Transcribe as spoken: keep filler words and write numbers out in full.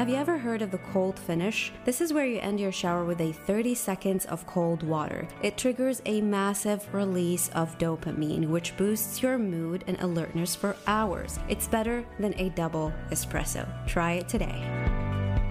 Have you ever heard of the cold finish? This is where you end your shower with a thirty seconds of cold water. It triggers a massive release of dopamine, which boosts your mood and alertness for hours. It's better than a double espresso. Try it today.